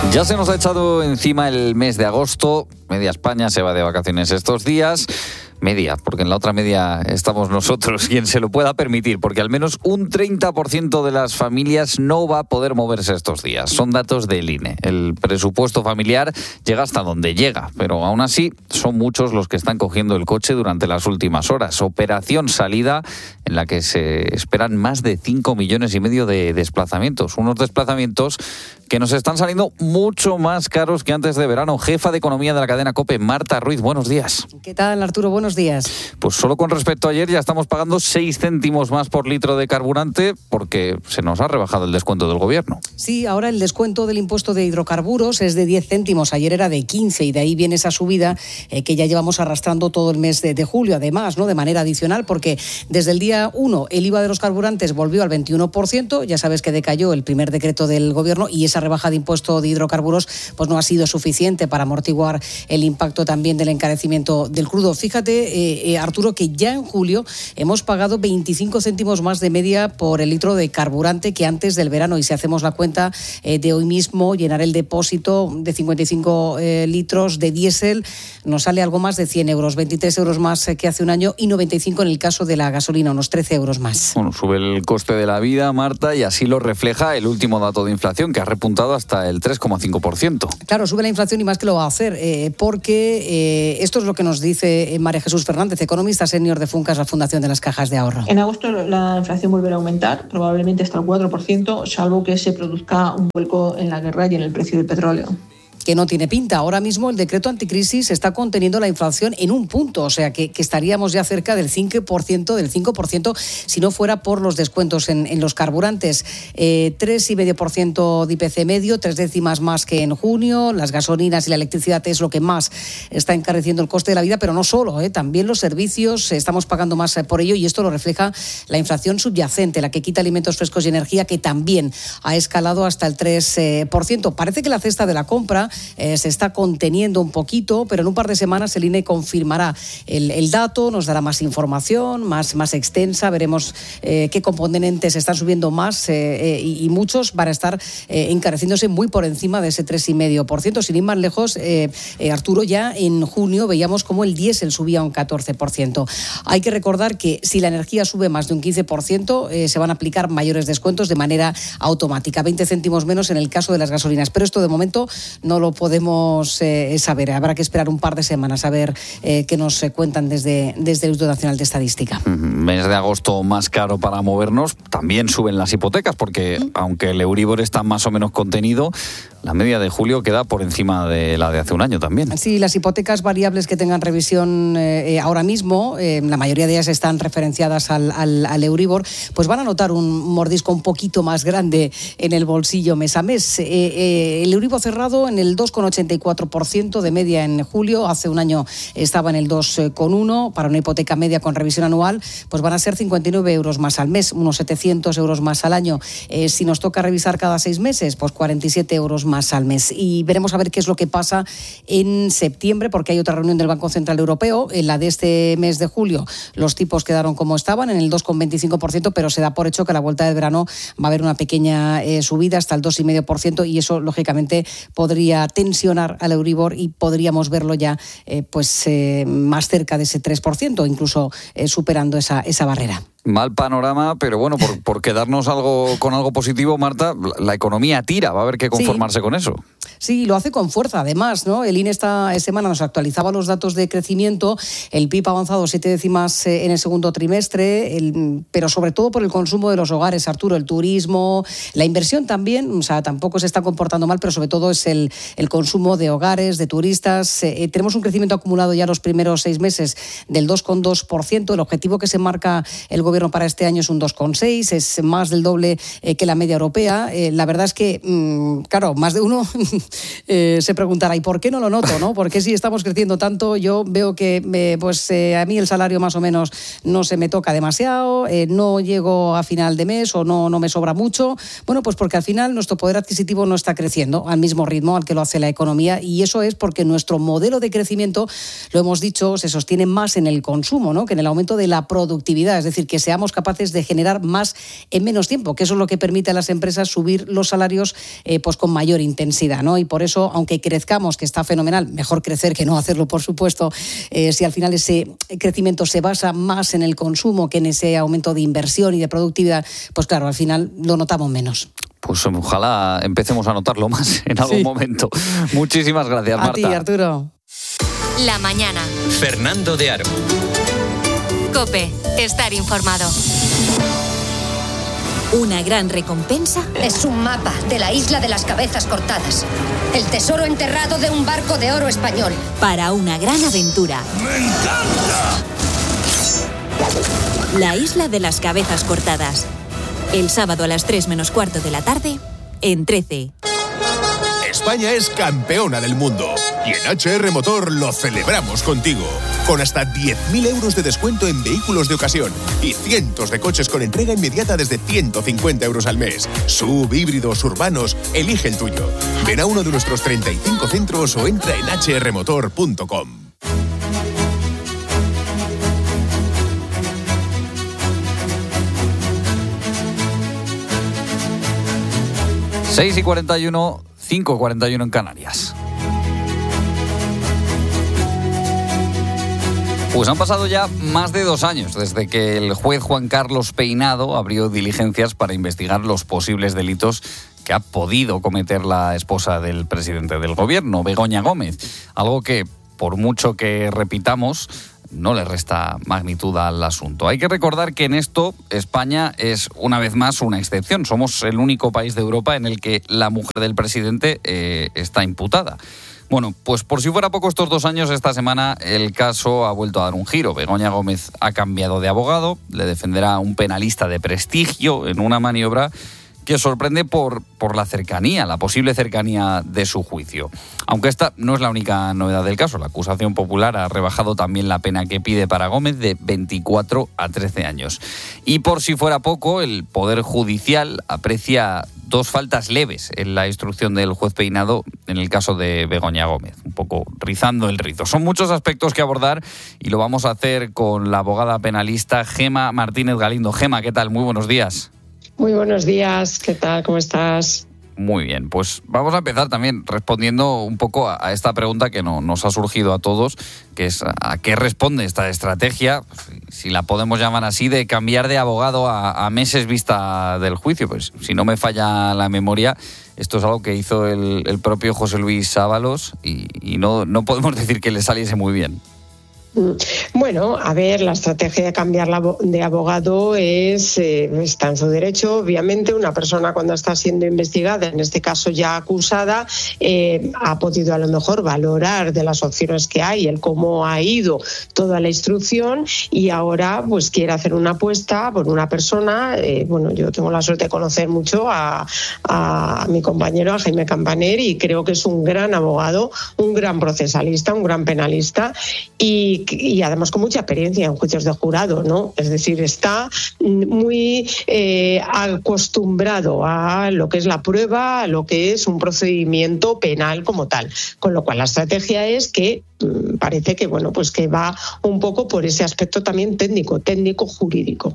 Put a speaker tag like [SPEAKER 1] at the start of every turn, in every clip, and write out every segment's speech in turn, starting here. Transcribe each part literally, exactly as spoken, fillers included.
[SPEAKER 1] Ya se nos ha echado encima el mes de agosto. Media España se va de vacaciones estos días. Media, porque en la otra media estamos nosotros, quien se lo pueda permitir, porque al menos un treinta por ciento de las familias no va a poder moverse estos días. Son datos del I N E. El presupuesto familiar llega hasta donde llega, pero aún así son muchos los que están cogiendo el coche durante las últimas horas. Operación salida en la que se esperan más de cinco millones y medio de desplazamientos. Unos desplazamientos que nos están saliendo mucho más caros que antes de verano. Jefa de Economía de la cadena COPE, Marta Ruiz, buenos días.
[SPEAKER 2] ¿Qué tal, Arturo? Buenos días.
[SPEAKER 1] Pues solo con respecto a ayer ya estamos pagando seis céntimos más por litro de carburante porque se nos ha rebajado el descuento del gobierno.
[SPEAKER 2] Sí, ahora el descuento del impuesto de hidrocarburos es de diez céntimos. Ayer era de quince y de ahí viene esa subida eh, que ya llevamos arrastrando todo el mes de, de julio. Además, ¿no?, de manera adicional, porque desde el día uno el I V A de los carburantes volvió al veintiuno por ciento. Ya sabes que decayó el primer decreto del gobierno y esa rebaja de impuesto de hidrocarburos pues no ha sido suficiente para amortiguar el impacto también del encarecimiento del crudo. Fíjate, eh, eh, Arturo, que ya en julio hemos pagado veinticinco céntimos más de media por el litro de carburante que antes del verano. Y si hacemos la cuenta eh, de hoy mismo, llenar el depósito de cincuenta y cinco eh, litros de diésel nos sale algo más de cien euros, veintitrés euros más que hace un año y noventa y cinco en el caso de la gasolina, unos trece euros más.
[SPEAKER 1] Bueno, sube el coste de la vida, Marta, y así lo refleja el último dato de inflación, que ha repuntado hasta el tres coma cinco por ciento.
[SPEAKER 2] Claro, sube la inflación y más que lo va a hacer, eh, porque eh, esto es lo que nos dice María Jesús Fernández, economista senior de Funcas, la Fundación de las Cajas de Ahorro.
[SPEAKER 3] En agosto la inflación volverá a aumentar, probablemente hasta el cuatro por ciento, salvo que se produzca un vuelco en la guerra y en el precio del petróleo.
[SPEAKER 2] Que no tiene pinta. Ahora mismo el decreto anticrisis está conteniendo la inflación en un punto, o sea que, que estaríamos ya cerca del cinco por ciento, del cinco por ciento si no fuera por los descuentos en, en los carburantes. Eh, tres coma cinco por ciento de I P C medio, tres décimas más que en junio. Las gasolinas y la electricidad es lo que más está encareciendo el coste de la vida, pero no solo, eh, también los servicios, estamos pagando más por ello y esto lo refleja la inflación subyacente, la que quita alimentos frescos y energía, que también ha escalado hasta el tres por ciento. Parece que la cesta de la compra Eh, se está conteniendo un poquito, pero en un par de semanas el I N E confirmará el, el dato, nos dará más información, más, más extensa, veremos eh, qué componentes están subiendo más eh, eh, y, y muchos van a estar eh, encareciéndose muy por encima de ese tres coma cinco por ciento. Sin ir más lejos, eh, eh, Arturo, ya en junio veíamos cómo el diésel subía un catorce por ciento. Hay que recordar que si la energía sube más de un quince por ciento, eh, se van a aplicar mayores descuentos de manera automática, veinte céntimos menos en el caso de las gasolinas, pero esto de momento no lo podemos eh, saber. Habrá que esperar un par de semanas a ver eh, qué nos eh, cuentan desde, desde el Instituto Nacional de Estadística.
[SPEAKER 1] Mes de agosto más caro para movernos. También suben las hipotecas porque, ¿Mm? aunque el Euribor está más o menos contenido, la media de julio queda por encima de la de hace un año también.
[SPEAKER 2] Sí, las hipotecas variables que tengan revisión eh, ahora mismo, eh, la mayoría de ellas están referenciadas al, al, al Euribor, pues van a notar un mordisco un poquito más grande en el bolsillo mes a mes. Eh, eh, el Euribor cerrado en el dos coma ochenta y cuatro por ciento de media en julio, hace un año estaba en el dos coma uno, para una hipoteca media con revisión anual, pues van a ser cincuenta y nueve euros más al mes, unos setecientos euros más al año. Eh, si nos toca revisar cada seis meses, pues cuarenta y siete euros más al mes. Y veremos a ver qué es lo que pasa en septiembre, porque hay otra reunión del Banco Central Europeo. En la de este mes de julio los tipos quedaron como estaban, en el dos coma veinticinco por ciento, pero se da por hecho que a la vuelta del verano va a haber una pequeña eh, subida hasta el dos coma cinco por ciento y eso lógicamente podría tensionar al Euribor y podríamos verlo ya eh, pues eh, más cerca de ese tres por ciento, incluso eh, superando esa, esa barrera.
[SPEAKER 1] Mal panorama, pero bueno, por, por quedarnos algo con algo positivo, Marta, la economía tira, va a haber que conformarse sí. con eso.
[SPEAKER 2] Sí, lo hace con fuerza, además, ¿no? El I N E esta semana nos actualizaba los datos de crecimiento, el P I B ha avanzado siete décimas en el segundo trimestre, el, pero sobre todo por el consumo de los hogares, Arturo, el turismo, la inversión también, o sea, tampoco se está comportando mal, pero sobre todo es el, el consumo de hogares, de turistas. Eh, tenemos un crecimiento acumulado ya los primeros seis meses del dos coma dos por ciento, el objetivo que se marca el gobierno para este año es un dos coma seis, es más del doble eh, que la media europea. Eh, la verdad es que, mmm, claro, más de uno eh, se preguntará, ¿y por qué no lo noto? ¿no? ¿Por qué si estamos creciendo tanto? Yo veo que eh, pues eh, a mí el salario más o menos no se me toca demasiado, eh, no llego a final de mes o no, no me sobra mucho. Bueno, pues porque al final nuestro poder adquisitivo no está creciendo al mismo ritmo al que lo hace la economía y eso es porque nuestro modelo de crecimiento, lo hemos dicho, se sostiene más en el consumo, ¿no? que en el aumento de la productividad, es decir, que seamos capaces de generar más en menos tiempo, que eso es lo que permite a las empresas subir los salarios eh, pues con mayor intensidad, ¿no? ¿no? Y por eso, aunque crezcamos, que está fenomenal, mejor crecer que no hacerlo, por supuesto, eh, si al final ese crecimiento se basa más en el consumo que en ese aumento de inversión y de productividad, pues claro, al final lo notamos menos.
[SPEAKER 1] Pues ojalá empecemos a notarlo más en algún sí. momento. Muchísimas gracias, Marta.
[SPEAKER 2] A ti, Arturo.
[SPEAKER 4] La mañana.
[SPEAKER 5] Fernando de Aro.
[SPEAKER 4] COPE. Estar informado. Una gran recompensa
[SPEAKER 6] es un mapa de la isla de las cabezas cortadas. El tesoro enterrado de un barco de oro español.
[SPEAKER 4] Para una gran aventura.
[SPEAKER 7] ¡Me encanta!
[SPEAKER 4] La isla de las cabezas cortadas. El sábado a las tres menos cuarto de la tarde, en trece.
[SPEAKER 8] España es campeona del mundo y en H R Motor lo celebramos contigo. Con hasta diez mil euros de descuento en vehículos de ocasión y cientos de coches con entrega inmediata desde ciento cincuenta euros al mes. Sub, híbridos, urbanos, elige el tuyo. Ven a uno de nuestros treinta y cinco centros o entra en hache erre motor punto com.
[SPEAKER 1] seis y cuarenta y uno, cinco y cuarenta y uno en Canarias. Pues han pasado ya más de dos años desde que el juez Juan Carlos Peinado abrió diligencias para investigar los posibles delitos que ha podido cometer la esposa del presidente del gobierno, Begoña Gómez. Algo que, por mucho que repitamos, no le resta magnitud al asunto. Hay que recordar que en esto España es una vez más una excepción. Somos el único país de Europa en el que la mujer del presidente eh, está imputada. Bueno, pues por si fuera poco, estos dos años, esta semana el caso ha vuelto a dar un giro. Begoña Gómez ha cambiado de abogado, le defenderá un penalista de prestigio en una maniobra que sorprende por, por la cercanía, la posible cercanía de su juicio. Aunque esta no es la única novedad del caso. La acusación popular ha rebajado también la pena que pide para Gómez de veinticuatro a trece años. Y por si fuera poco, el Poder Judicial aprecia dos faltas leves en la instrucción del juez Peinado en el caso de Begoña Gómez, un poco rizando el rizo. Son muchos aspectos que abordar y lo vamos a hacer con la abogada penalista Gema Martínez Galindo. Gema, ¿qué tal? Muy buenos días.
[SPEAKER 9] Muy buenos días, ¿qué tal? ¿Cómo estás?
[SPEAKER 1] Muy bien, pues vamos a empezar también respondiendo un poco a, a esta pregunta que no, nos ha surgido a todos, que es ¿a qué responde esta estrategia, si la podemos llamar así, de cambiar de abogado a, a meses vista del juicio? Pues si no me falla la memoria, esto es algo que hizo el, el propio José Luis Ábalos y, y no, no podemos decir que le saliese muy bien.
[SPEAKER 9] Bueno, a ver, la estrategia de cambiar de abogado es eh, está en su derecho. Obviamente, una persona cuando está siendo investigada, en este caso ya acusada, eh, ha podido a lo mejor valorar de las opciones que hay, el cómo ha ido toda la instrucción y ahora pues quiere hacer una apuesta por una persona. Eh, bueno, yo tengo la suerte de conocer mucho a, a, a mi compañero, a Jaime Campaner, y creo que es un gran abogado, un gran procesalista, un gran penalista y y además con mucha experiencia en juicios de jurado, ¿no? Es decir, está muy eh, acostumbrado a lo que es la prueba, a lo que es un procedimiento penal como tal. Con lo cual la estrategia es que mmm, parece que, bueno, pues que va un poco por ese aspecto también técnico, técnico jurídico.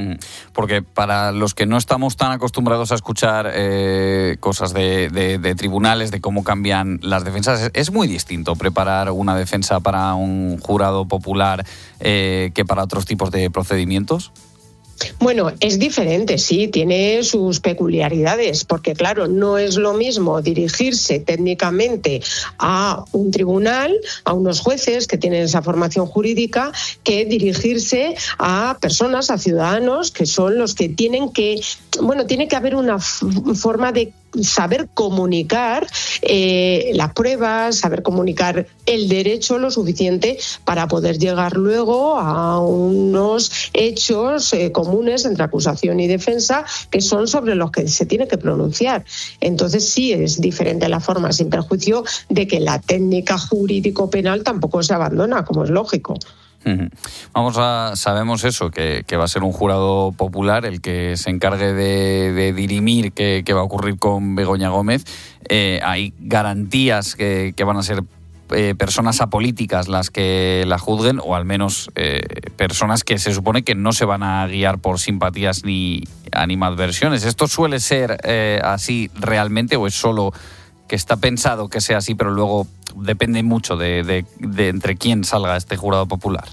[SPEAKER 1] Porque para los que no estamos tan acostumbrados a escuchar eh, cosas de, de, de tribunales, de cómo cambian las defensas, es, es muy distinto preparar una defensa para un jurado popular eh, que para otros tipos de procedimientos.
[SPEAKER 9] Bueno, es diferente, sí, tiene sus peculiaridades, porque claro, no es lo mismo dirigirse técnicamente a un tribunal, a unos jueces que tienen esa formación jurídica, que dirigirse a personas, a ciudadanos, que son los que tienen que, bueno, tiene que haber una f- forma de saber comunicar eh, las pruebas, saber comunicar el derecho lo suficiente para poder llegar luego a unos hechos eh, comunes entre acusación y defensa que son sobre los que se tiene que pronunciar. Entonces sí es diferente la forma, sin perjuicio de que la técnica jurídico-penal tampoco se abandona, como es lógico.
[SPEAKER 1] Vamos a, sabemos eso, que, que va a ser un jurado popular el que se encargue de, de dirimir qué, qué va a ocurrir con Begoña Gómez. Eh, hay garantías que, que van a ser eh, personas apolíticas las que la juzguen, o al menos eh, personas que se supone que no se van a guiar por simpatías ni animadversiones. ¿Esto suele ser eh, así realmente o es solo que está pensado que sea así, pero luego depende mucho de, de, de entre quién salga este jurado popular.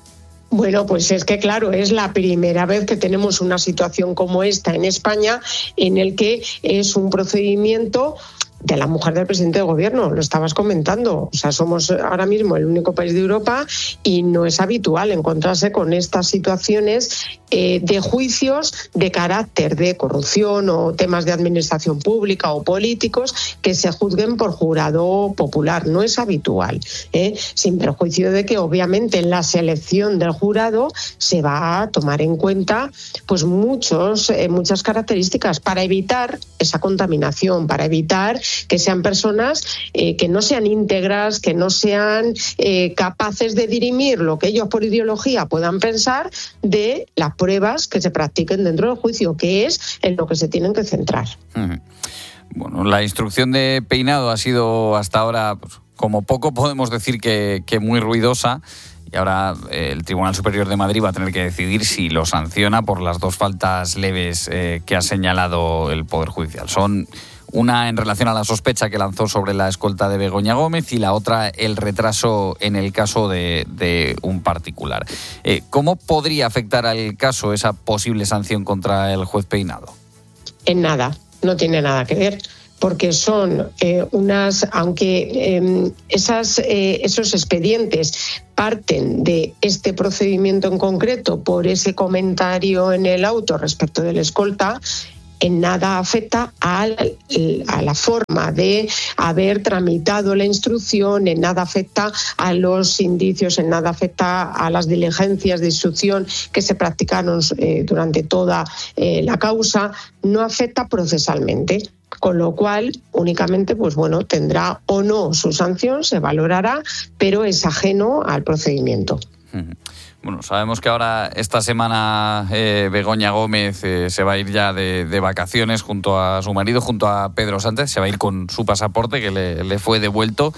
[SPEAKER 9] Bueno, pues es que claro, es la primera vez que tenemos una situación como esta en España, en el que es un procedimiento de la mujer del presidente del gobierno, lo estabas comentando. O sea, somos ahora mismo el único país de Europa y no es habitual encontrarse con estas situaciones eh, de juicios de carácter de corrupción o temas de administración pública o políticos que se juzguen por jurado popular. No es habitual, ¿eh? Sin perjuicio de que obviamente en la selección del jurado se va a tomar en cuenta pues muchos, eh, muchas características para evitar esa contaminación, para evitar que sean personas eh, que no sean íntegras, que no sean eh, capaces de dirimir lo que ellos por ideología puedan pensar de las pruebas que se practiquen dentro del juicio, que es en lo que se tienen que centrar.
[SPEAKER 1] Uh-huh. Bueno, la instrucción de Peinado ha sido hasta ahora, pues, como poco podemos decir que, que muy ruidosa. Y ahora eh, el Tribunal Superior de Madrid va a tener que decidir si lo sanciona por las dos faltas leves eh, que ha señalado el Poder Judicial. Son una en relación a la sospecha que lanzó sobre la escolta de Begoña Gómez y la otra el retraso en el caso de, de un particular. Eh, ¿Cómo podría afectar al caso esa posible sanción contra el juez Peinado?
[SPEAKER 9] En nada, no tiene nada que ver. Porque son eh, unas, aunque eh, esas, eh, esos expedientes parten de este procedimiento en concreto por ese comentario en el auto respecto del escolta, en nada afecta a la, a la forma de haber tramitado la instrucción, en nada afecta a los indicios, en nada afecta a las diligencias de instrucción que se practicaron eh, durante toda eh, la causa, no afecta procesalmente. Con lo cual, únicamente, pues bueno, tendrá o no su sanción, se valorará, pero es ajeno al procedimiento.
[SPEAKER 1] Bueno, sabemos que ahora, esta semana, eh, Begoña Gómez eh, se va a ir ya de, de vacaciones junto a su marido, junto a Pedro Sánchez, se va a ir con su pasaporte que le, le fue devuelto.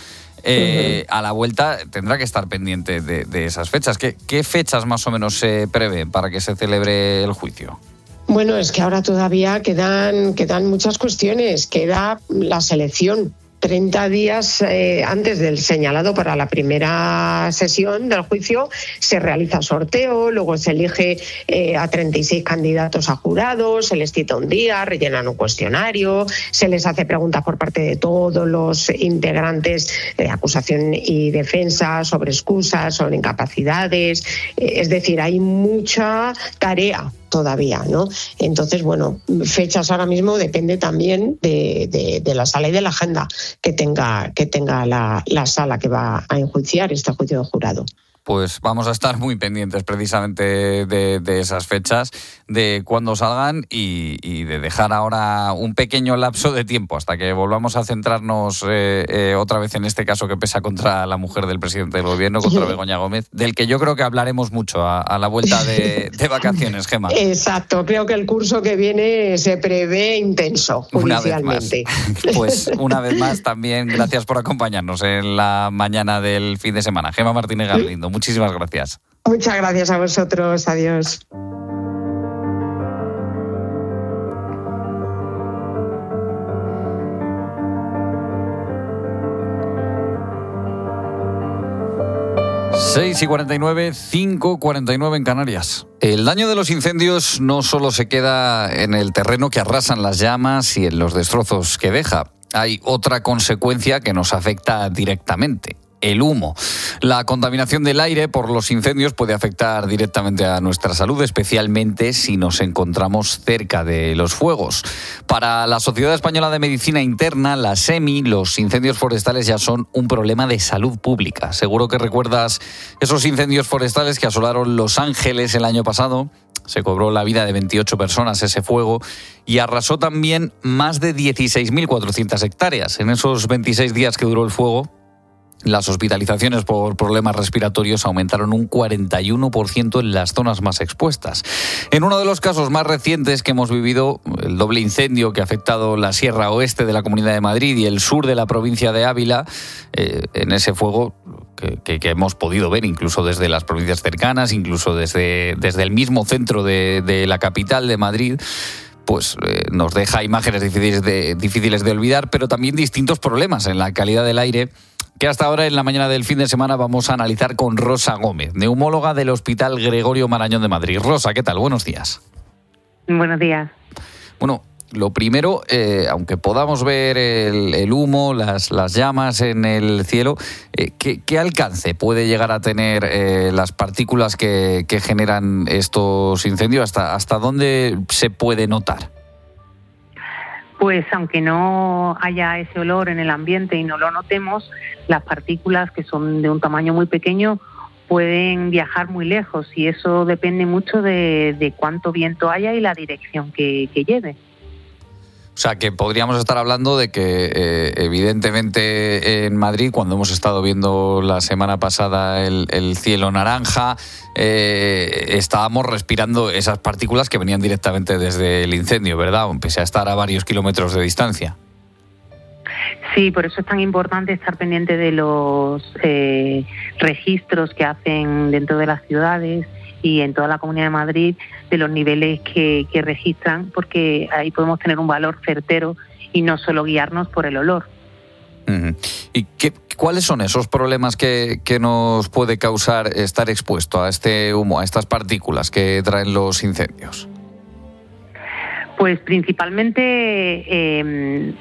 [SPEAKER 1] Eh, uh-huh. A la vuelta tendrá que estar pendiente de, de esas fechas. ¿Qué, ¿Qué fechas más o menos se prevén para que se celebre el juicio?
[SPEAKER 9] Bueno, es que ahora todavía quedan, quedan muchas cuestiones. Queda la selección. treinta días eh, antes del señalado para la primera sesión del juicio se realiza sorteo, luego se elige eh, a treinta y seis candidatos a jurados, se les cita un día, rellenan un cuestionario, se les hace preguntas por parte de todos los integrantes de acusación y defensa sobre excusas, sobre incapacidades, eh, es decir, hay mucha tarea todavía, ¿no? Entonces, bueno, fechas ahora mismo depende también de, de, de la sala y de la agenda que tenga, que tenga la, la sala que va a enjuiciar este juicio de jurado.
[SPEAKER 1] Pues vamos a estar muy pendientes precisamente de, de esas fechas, de cuándo salgan y, y de dejar ahora un pequeño lapso de tiempo hasta que volvamos a centrarnos eh, eh, otra vez en este caso que pesa contra la mujer del presidente del gobierno, contra sí. Begoña Gómez, del que yo creo que hablaremos mucho a, a la vuelta de, de vacaciones, Gemma.
[SPEAKER 9] Exacto, creo que el curso que viene se prevé intenso judicialmente.
[SPEAKER 1] Una vez más. Pues una vez más también gracias por acompañarnos en la mañana del fin de semana. Gemma Martínez Galindo. Muchísimas gracias.
[SPEAKER 9] Muchas gracias a vosotros. Adiós.
[SPEAKER 1] seis y cuarenta y nueve, cinco y cuarenta y nueve en Canarias. El daño de los incendios no solo se queda en el terreno que arrasan las llamas y en los destrozos que deja. Hay otra consecuencia que nos afecta directamente. El humo. La contaminación del aire por los incendios puede afectar directamente a nuestra salud, especialmente si nos encontramos cerca de los fuegos. Para la Sociedad Española de Medicina Interna, la SEMI, los incendios forestales ya son un problema de salud pública. Seguro que recuerdas esos incendios forestales que asolaron Los Ángeles el año pasado. Se cobró la vida de veintiocho personas ese fuego y arrasó también más de dieciséis mil cuatrocientas hectáreas. En esos veintiséis días que duró el fuego, las hospitalizaciones por problemas respiratorios aumentaron un cuarenta y uno por ciento en las zonas más expuestas. En uno de los casos más recientes que hemos vivido, el doble incendio que ha afectado la Sierra Oeste de la Comunidad de Madrid y el sur de la provincia de Ávila, eh, en ese fuego que, que, que hemos podido ver incluso desde las provincias cercanas, incluso desde, desde el mismo centro de, de la capital de Madrid, pues eh, nos deja imágenes difíciles de, difíciles de olvidar, pero también distintos problemas en la calidad del aire que hasta ahora en la mañana del fin de semana vamos a analizar con Rosa Gómez, neumóloga del Hospital Gregorio Marañón de Madrid. Rosa, ¿qué tal? Buenos días.
[SPEAKER 5] Buenos días.
[SPEAKER 1] Bueno, lo primero, eh, aunque podamos ver el, el humo, las, las llamas en el cielo, eh, ¿qué, ¿qué alcance puede llegar a tener eh, las partículas que, que generan estos incendios? ¿Hasta, hasta dónde se puede notar?
[SPEAKER 5] Pues aunque no haya ese olor en el ambiente y no lo notemos, las partículas, que son de un tamaño muy pequeño, pueden viajar muy lejos, y eso depende mucho de, de cuánto viento haya y la dirección que, que lleve.
[SPEAKER 1] O sea, que podríamos estar hablando de que, eh, evidentemente, en Madrid, cuando hemos estado viendo la semana pasada el, el cielo naranja, eh, estábamos respirando esas partículas que venían directamente desde el incendio, ¿verdad? Pese a estar a varios kilómetros de distancia.
[SPEAKER 5] Sí, por eso es tan importante estar pendiente de los eh, registros que hacen dentro de las ciudades y en toda la Comunidad de Madrid, de los niveles que, que registran, porque ahí podemos tener un valor certero y no solo guiarnos por el olor.
[SPEAKER 1] Uh-huh. ¿Y qué, cuáles son esos problemas que, que nos puede causar estar expuesto a este humo, a estas partículas que traen los incendios?
[SPEAKER 5] Pues principalmente eh,